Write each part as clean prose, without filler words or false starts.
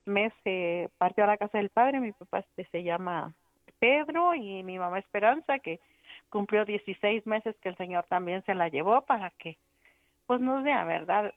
mes se partió a la casa del padre. Mi papá se llama Pedro y mi mamá Esperanza, que cumplió 16 meses que el Señor también se la llevó para que, pues nos vea, ¿verdad?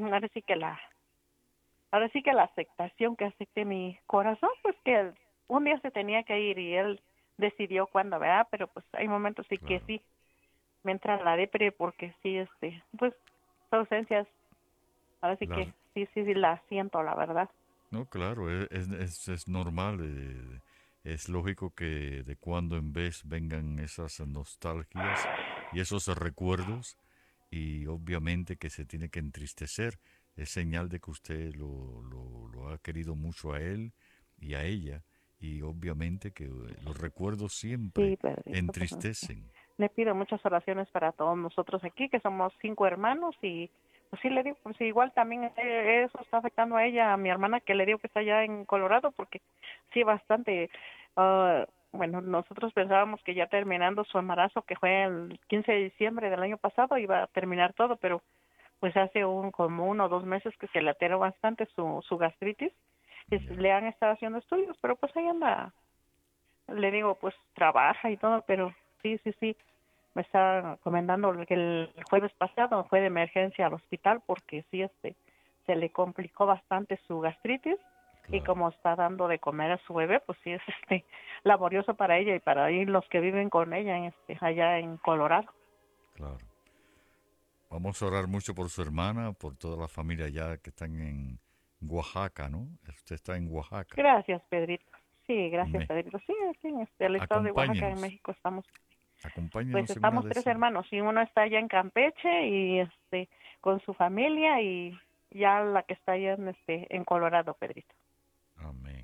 Ahora sí que la aceptación que acepte mi corazón, pues que un día se tenía que ir y él decidió cuándo, ¿verdad? Pero pues hay momentos sí que Claro, sí me entra la depre porque sí, pues ausencias, ahora sí la, que sí la siento, la verdad. no, claro, es normal. Es lógico que de cuando en vez vengan esas nostalgias y esos recuerdos y obviamente que se tiene que entristecer. Es señal de que usted lo ha querido mucho a él y a ella y obviamente que los recuerdos siempre Sí, Pedrito, pues entristecen. le pido muchas oraciones para todos nosotros aquí, que somos 5 hermanos y pues sí le digo, pues igual también eso está afectando a ella, a mi hermana que le digo que está allá en Colorado, porque sí bastante, bueno, nosotros pensábamos que ya terminando su embarazo, que fue el 15 de diciembre del año pasado, iba a terminar todo, pero pues hace como 1 o 2 meses que se le alteró bastante su gastritis, Ya, le han estado haciendo estudios, pero pues ahí anda, le digo, pues trabaja y todo, pero sí, me está comentando que el jueves pasado fue de emergencia al hospital porque sí, se le complicó bastante su gastritis y claro, como está dando de comer a su bebé, pues sí es laborioso para ella y para ahí los que viven con ella allá en Colorado. claro. Vamos a orar mucho por su hermana, por toda la familia allá que están en Oaxaca, ¿no? Usted está en Oaxaca. Gracias, Pedrito. Sí, gracias, Me, Pedrito. Sí, aquí en el estado de Oaxaca, en acompáñenos, México, estamos. Pues acompáñenos en una estamos de tres esas. hermanos y uno está allá en Campeche y con su familia y ya la que está allá en Colorado, Pedrito. Amén.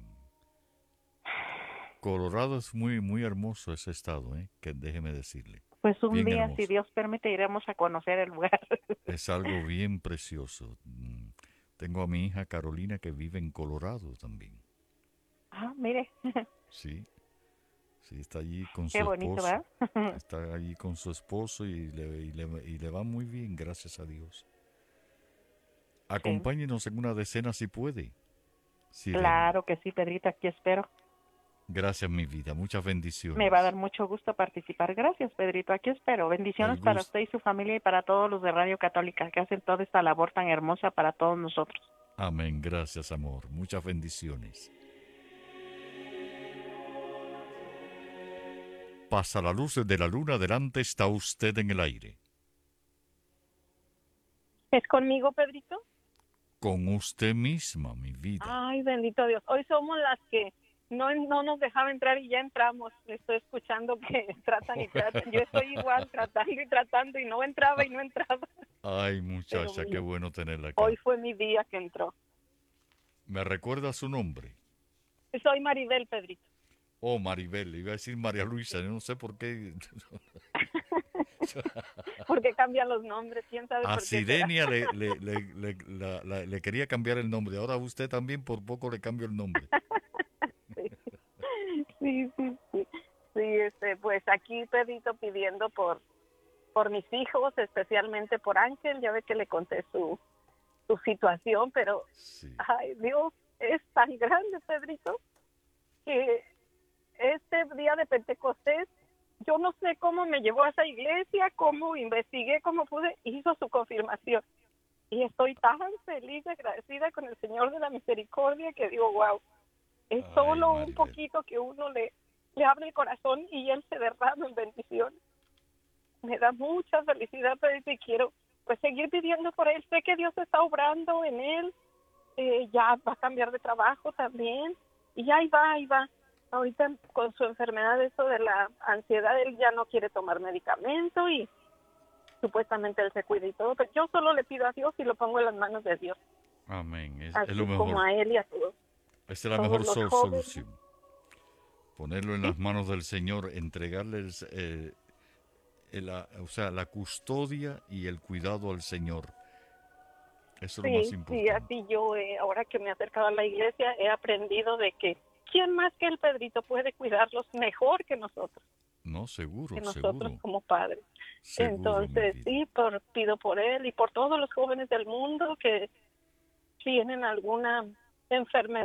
Colorado es muy, muy hermoso ese estado, ¿eh? Que déjeme decirle. Pues un Bien día, si hermoso. Dios permite, iremos a conocer el lugar. Es algo bien precioso. Tengo a mi hija Carolina que vive en Colorado también. Ah, mire, Sí, sí, está allí con qué su bonito, esposo. ¿verdad? Está allí con su esposo y le va muy bien, gracias a Dios. Sí, Acompáñenos en una decena si puede, Sirenia. claro que sí, Pedrito, aquí espero. Gracias, mi vida. Muchas Me va a dar bendiciones. mucho gusto participar. Gracias, Pedrito, aquí espero. El Bendiciones para gusto. usted y su familia y para todos los de Radio Católica que hacen toda esta labor tan hermosa para todos nosotros. Amén. Gracias, amor. Muchas bendiciones. Pasa la luz de la luna, adelante está usted en el aire. ¿Es conmigo, Pedrito? Con usted misma, mi vida. Ay, bendito Dios. Hoy somos las que no nos dejaba entrar y ya entramos. Estoy escuchando que tratan y tratan. Yo estoy igual tratando y no entraba y no entraba. Ay, Pero muchacha, qué mira, bueno tenerla hoy acá. fue mi día que entró. ¿Me recuerda su nombre? Soy Maribel, Pedrito. Oh, Maribel, iba a decir María Luisa, yo no sé por qué. ¿Por qué cambian los nombres? ¿Quién sabe A por qué será? Sirenia le quería cambiar el nombre, ahora usted también por poco le cambio el nombre. Sí, sí. Sí, pues aquí, Pedrito, pidiendo por mis hijos, especialmente por Ángel. Ya ve que le conté su situación, pero, Sí, ay, Dios, es tan grande, Pedrito, que este día de Pentecostés, yo no sé cómo me llevó a esa iglesia, cómo investigué, cómo pude, hizo su confirmación. Y estoy tan feliz y agradecida con el Señor de la Misericordia que digo, wow, es ay, solo un Maribel. poquito que uno le abre el corazón y Él se derrama en bendiciones. Me da mucha felicidad, pero y quiero pues seguir pidiendo por él. Sé que Dios está obrando en él, ya va a cambiar de trabajo también, y ya ahí va. Ahorita con su enfermedad, eso de la ansiedad, él ya no quiere tomar medicamento y supuestamente él se cuida y todo, pero yo solo le pido a Dios y lo pongo en las manos de Dios, Amén. Es lo así como mejor. a él y a todos, Esa es la todos mejor los jóvenes. solución. Ponerlo en Sí, las manos del Señor, entregarles o sea, la custodia y el cuidado al Señor. Eso es lo más sí, importante. así yo, ahora que me he acercado a la iglesia, he aprendido de que quién más que el Pedrito puede cuidarlos mejor No, que seguro, nosotros seguro. como padres. Seguro, mi Entonces, vida. sí, pido por él y por todos los jóvenes del mundo que tienen alguna enfermedad